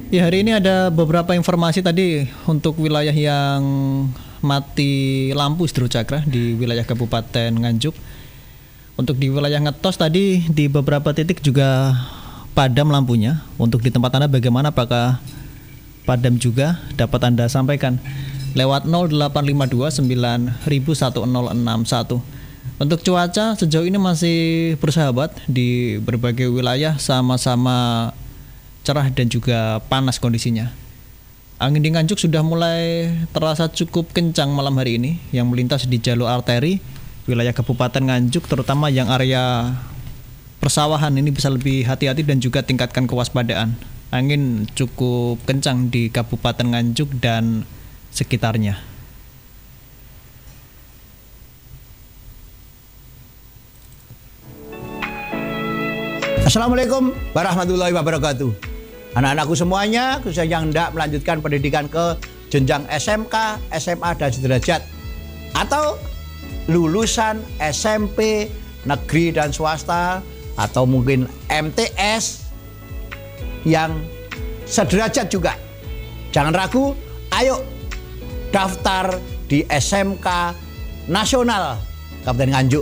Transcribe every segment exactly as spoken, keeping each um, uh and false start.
Ya, hari ini ada beberapa informasi tadi untuk wilayah yang mati lampu Sedro Cakra di wilayah Kabupaten Nganjuk. Untuk di wilayah Ngetos tadi di beberapa titik juga padam lampunya. Untuk di tempat Anda bagaimana, apakah padam juga? Dapat Anda sampaikan lewat nol delapan lima dua sembilan satu nol enam satu. Untuk cuaca sejauh ini masih bersahabat di berbagai wilayah, sama-sama cerah dan juga panas kondisinya. Angin di Nganjuk sudah mulai terasa cukup kencang malam hari ini yang melintas di jalur arteri wilayah Kabupaten Nganjuk, terutama yang area persawahan ini bisa lebih hati-hati dan juga tingkatkan kewaspadaan. Angin cukup kencang di Kabupaten Nganjuk dan sekitarnya. Assalamualaikum warahmatullahi wabarakatuh. Anak-anakku semuanya, khususnya yang hendak melanjutkan pendidikan ke jenjang S M K, S M A dan sederajat, atau lulusan S M P negeri dan swasta, atau mungkin M T S yang sederajat juga. Jangan ragu, ayo daftar di S M K Nasional Kabupaten Nganjuk.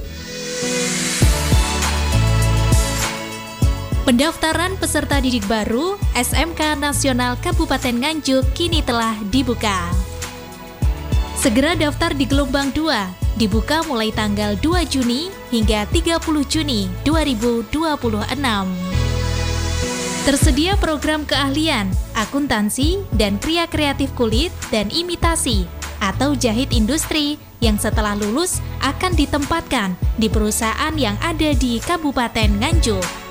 Pendaftaran peserta didik baru S M K Nasional Kabupaten Nganjuk kini telah dibuka. Segera daftar di gelombang dua, dibuka mulai tanggal dua Juni hingga tiga puluh Juni dua ribu dua puluh enam. Tersedia program keahlian, akuntansi, dan kria kreatif kulit dan imitasi atau jahit industri yang setelah lulus akan ditempatkan di perusahaan yang ada di Kabupaten Nganjuk.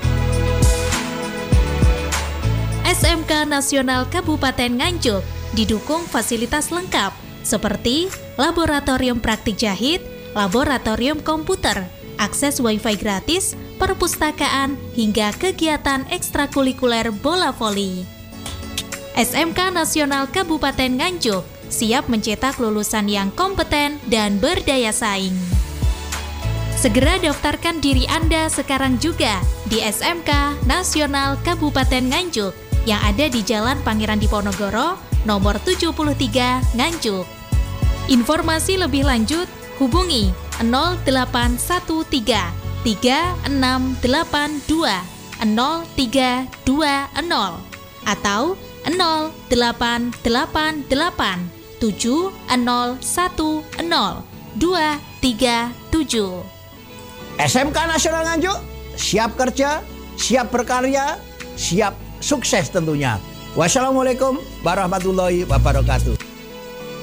S M K Nasional Kabupaten Nganjuk didukung fasilitas lengkap seperti laboratorium praktik jahit, laboratorium komputer, akses wifi gratis, perpustakaan, hingga kegiatan ekstrakurikuler bola voli. S M K Nasional Kabupaten Nganjuk siap mencetak lulusan yang kompeten dan berdaya saing. Segera daftarkan diri Anda sekarang juga di S M K Nasional Kabupaten Nganjuk yang ada di Jalan Pangeran Diponegoro, nomor tujuh puluh tiga, Nganjuk. Informasi lebih lanjut, hubungi nol delapan satu tiga tiga enam delapan dua nol tiga dua nol atau nol delapan delapan delapan tujuh nol satu nol dua tiga tujuh. S M K Nasional Nganjuk, siap kerja, siap berkarya, siap sukses tentunya. Wassalamualaikum warahmatullahi wabarakatuh.